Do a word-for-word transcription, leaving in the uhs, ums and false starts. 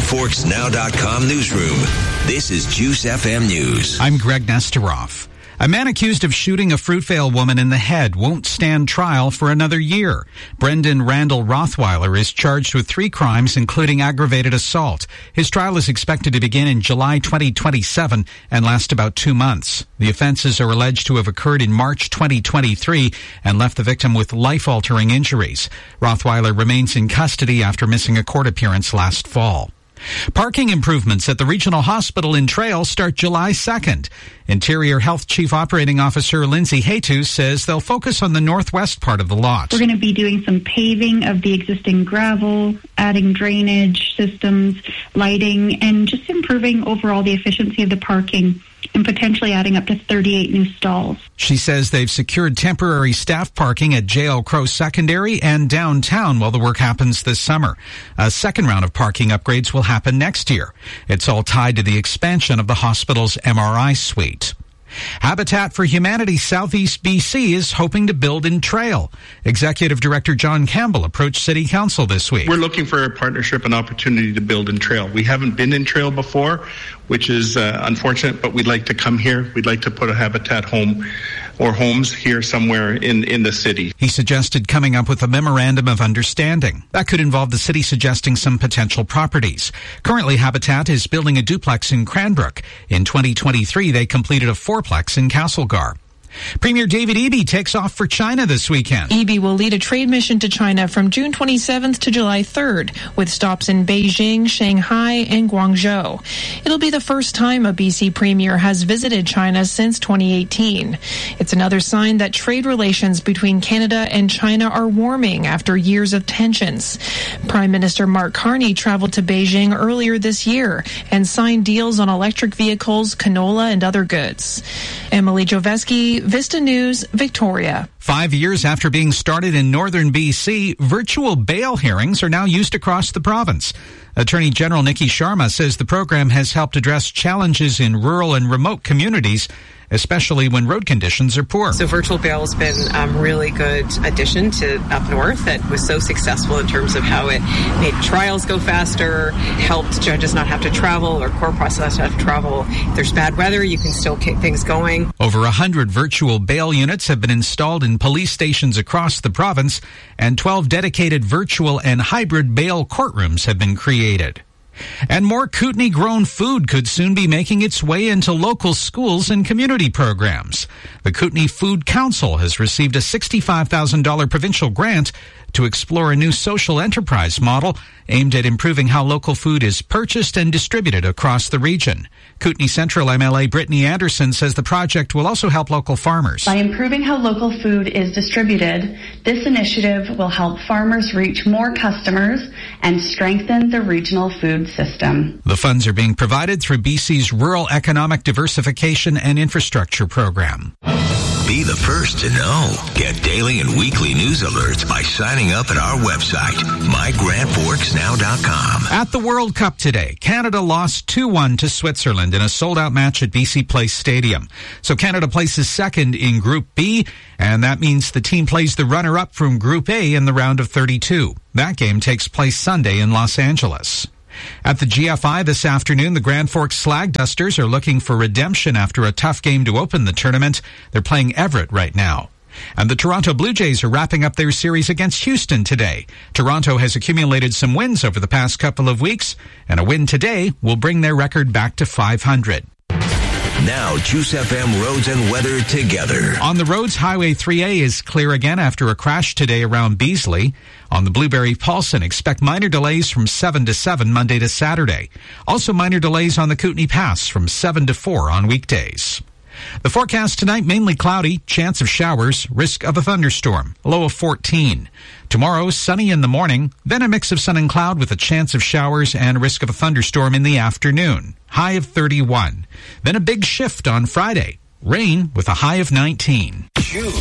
Forks Now dot com newsroom. This is Juice F M News. I'm Greg Nesteroff. A man accused of shooting a Fruitvale woman in the head won't stand trial for another year. Brendan Randall Rothweiler is charged with three crimes, including aggravated assault. His trial is expected to begin in July twenty twenty-seven and last about two months. The offenses are alleged to have occurred in March twenty twenty-three and left the victim with life-altering injuries. Rothweiler remains in custody after missing a court appearance last fall. Parking improvements at the regional hospital in Trail start July second. Interior Health Chief Operating Officer Lindsay Haytu says they'll focus on the northwest part of the lot. We're going to be doing some paving of the existing gravel, adding drainage systems, lighting, and just improving overall the efficiency of the parking, and potentially adding up to thirty-eight new stalls. She says they've secured temporary staff parking at J L Crow Secondary and downtown while the work happens this summer. A second round of parking upgrades will happen next year. It's all tied to the expansion of the hospital's M R I suite. Habitat for Humanity Southeast B C is hoping to build in Trail. Executive Director John Campbell approached City Council this week. We're looking for a partnership and opportunity to build in Trail. We haven't been in Trail before, which is uh, unfortunate, but we'd like to come here. We'd like to put a Habitat home or homes here somewhere in, in the city. He suggested coming up with a memorandum of understanding. That could involve the city suggesting some potential properties. Currently, Habitat is building a duplex in Cranbrook. In twenty twenty-three, they completed a fourplex in Castlegar. Premier David Eby takes off for China this weekend. Eby will lead a trade mission to China from June twenty-seventh to July third, with stops in Beijing, Shanghai, and Guangzhou. It'll be the first time a B C premier has visited China since twenty eighteen. It's another sign that trade relations between Canada and China are warming after years of tensions. Prime Minister Mark Carney traveled to Beijing earlier this year and signed deals on electric vehicles, canola, and other goods. Emily Joveski, Vista News, Victoria. Five years after being started in northern B C, virtual bail hearings are now used across the province. Attorney General Nikki Sharma says the program has helped address challenges in rural and remote communities, especially when road conditions are poor. So virtual bail has been a um, really good addition to up north that was so successful in terms of how it made trials go faster, helped judges not have to travel or court process not have to travel. If there's bad weather, you can still keep things going. Over one hundred virtual bail units have been installed in police stations across the province, and twelve dedicated virtual and hybrid bail courtrooms have been created. And more Kootenai-grown food could soon be making its way into local schools and community programs. The Kootenai Food Council has received a sixty-five thousand dollars provincial grant to explore a new social enterprise model aimed at improving how local food is purchased and distributed across the region. Kootenai Central M L A Brittany Anderson says the project will also help local farmers. By improving how local food is distributed, this initiative will help farmers reach more customers and strengthen the regional food system. The funds are being provided through B C's Rural Economic Diversification and Infrastructure Program. Be the first to know. Get daily and weekly news alerts by signing up at our website, my grand forks now dot com. At the World Cup today, Canada lost two one to Switzerland in a sold-out match at B C Place Stadium. So Canada places second in Group B, and that means the team plays the runner-up from Group A in the round of thirty-two. That game takes place Sunday in Los Angeles. At the G F I this afternoon, the Grand Forks Slag Dusters are looking for redemption after a tough game to open the tournament. They're playing Everett right now. And the Toronto Blue Jays are wrapping up their series against Houston today. Toronto has accumulated some wins over the past couple of weeks, and a win today will bring their record back to five hundred. Now, Juice F M roads and weather together. On the roads, Highway three A is clear again after a crash today around Beasley. On the Blueberry-Paulson, expect minor delays from seven to seven Monday to Saturday. Also minor delays on the Kootenai Pass from seven to four on weekdays. The forecast tonight, mainly cloudy, chance of showers, risk of a thunderstorm, low of fourteen. Tomorrow, sunny in the morning, then a mix of sun and cloud with a chance of showers and risk of a thunderstorm in the afternoon, high of thirty-one. Then a big shift on Friday, rain with a high of nineteen.